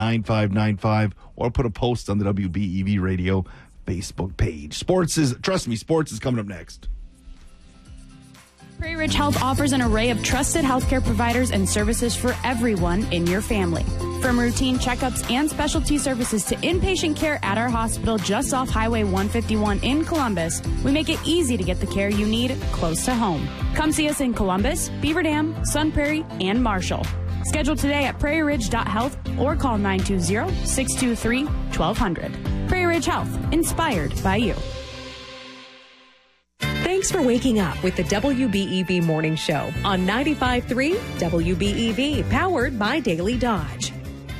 9595 or put a post on the WBEV Radio Facebook page. Trust me, sports is coming up next. Prairie Ridge Health offers an array of trusted healthcare providers and services for everyone in your family. From routine checkups and specialty services to inpatient care at our hospital just off Highway 151 in Columbus, we make it easy to get the care you need close to home. Come see us in Columbus, Beaver Dam, Sun Prairie, and Marshall. Schedule today at prairieridge.health or call 920-623-1200. Prairie Ridge Health, inspired by you. Thanks for waking up with the WBEV Morning Show on 95.3 WBEV, powered by Daily Dodge.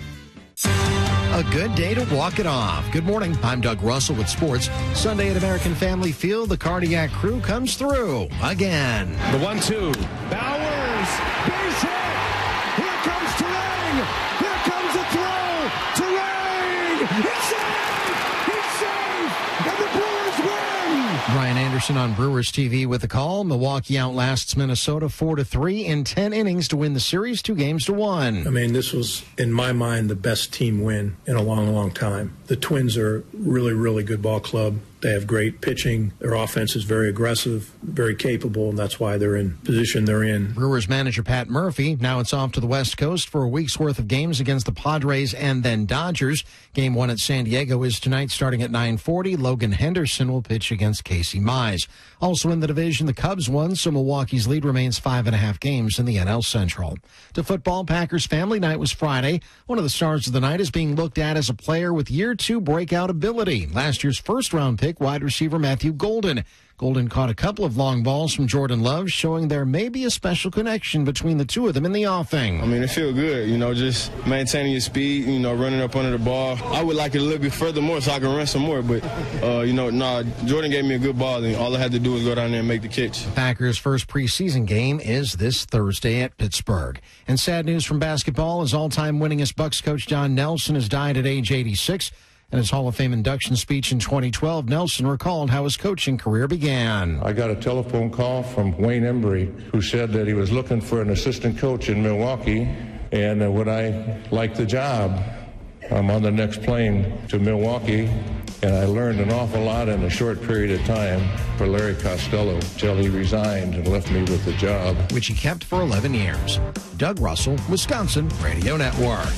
A good day to walk it off. Good morning. I'm Doug Russell with sports. Sunday at American Family Field, the Cardiac Crew comes through again. The 1-2. Bowers. Base hit. Here comes Terang. Here comes the throw. Terang. He's safe. He's safe. And the Brewers win. Brian Anderson on Brewers TV with the call. Milwaukee outlasts Minnesota 4-3 in 10 innings to win the series 2-1. I mean, this was, in my mind, the best team win in a long, long time. The Twins are a really, really good ball club. They have great pitching. Their offense is very aggressive, very capable, and that's why they're in position they're in. Brewers manager Pat Murphy. Now it's off to the West Coast for a week's worth of games against the Padres and then Dodgers. Game 1 at San Diego is tonight starting at 9:40. Logan Henderson will pitch against Casey Mize. Also in the division, the Cubs won, so Milwaukee's lead remains 5.5 games in the NL Central. To football, Packers family night was Friday. One of the stars of the night is being looked at as a player with year 2 breakout ability. Last year's first-round pick, wide receiver Matthew Golden. Golden caught a couple of long balls from Jordan Love, showing there may be a special connection between the two of them in the offing. I mean, it feels good, just maintaining your speed, running up under the ball. I would like it a little bit further more so I can run some more, but, Jordan gave me a good ball, and all I had to do was go down there and make the catch. Packers' first preseason game is this Thursday at Pittsburgh. And sad news from basketball is all-time winningest Bucks coach Don Nelson has died at age 86. In his Hall of Fame induction speech in 2012, Nelson recalled how his coaching career began. I got a telephone call from Wayne Embry, who said that he was looking for an assistant coach in Milwaukee, and would I like the job? I'm on the next plane to Milwaukee, and I learned an awful lot in a short period of time for Larry Costello till he resigned and left me with the job, which he kept for 11 years. Doug Russell, Wisconsin Radio Network.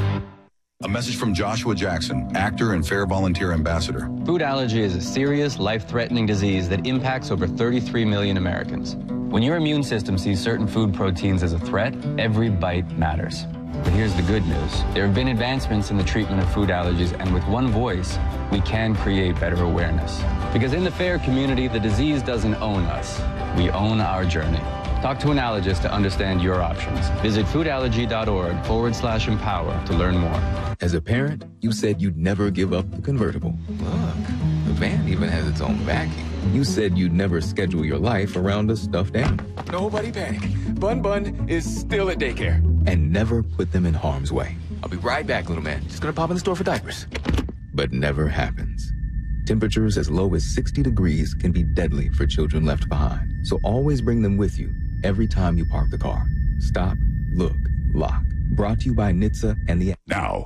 A message from Joshua Jackson, actor and Fair Volunteer Ambassador. Food allergy is a serious, life-threatening disease that impacts over 33 million Americans. When your immune system sees certain food proteins as a threat, every bite matters. But here's the good news. There have been advancements in the treatment of food allergies, and with one voice, we can create better awareness. Because in the FAIR community, the disease doesn't own us. We own our journey. Talk to an allergist to understand your options. Visit foodallergy.org/empower to learn more. As a parent, you said you'd never give up the convertible. Look, the van even has its own backing. You said you'd never schedule your life around a stuffed animal. Nobody panic. Bun is still at daycare. And never put them in harm's way. I'll be right back, little man. Just gonna pop in the store for diapers. But never happens. Temperatures as low as 60 degrees can be deadly for children left behind. So always bring them with you every time you park the car. Stop, look, lock. Brought to you by NHTSA and the... Now,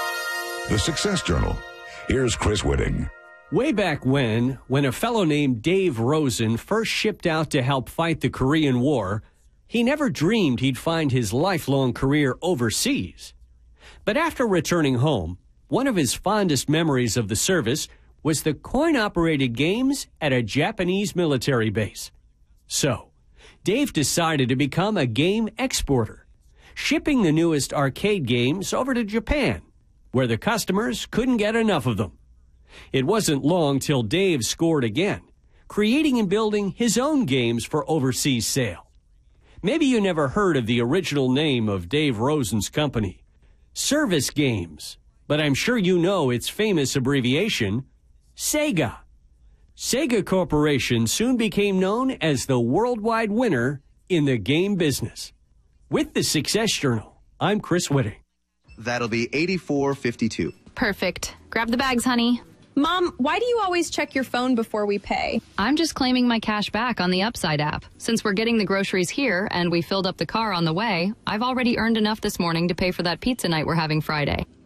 the Success Journal. Here's Chris Whitting. Way back when a fellow named Dave Rosen first shipped out to help fight the Korean War, he never dreamed he'd find his lifelong career overseas. But after returning home, one of his fondest memories of the service was the coin-operated games at a Japanese military base. So, Dave decided to become a game exporter, shipping the newest arcade games over to Japan, where the customers couldn't get enough of them. It wasn't long till Dave scored again, creating and building his own games for overseas sale. Maybe you never heard of the original name of Dave Rosen's company, Service Games, but I'm sure you know its famous abbreviation, Sega. Sega Corporation soon became known as the worldwide winner in the game business. With the Success Journal, I'm Chris Whitting. That'll be $84.52. Perfect. Grab the bags, honey. Mom, why do you always check your phone before we pay? I'm just claiming my cash back on the Upside app. Since we're getting the groceries here and we filled up the car on the way, I've already earned enough this morning to pay for that pizza night we're having Friday.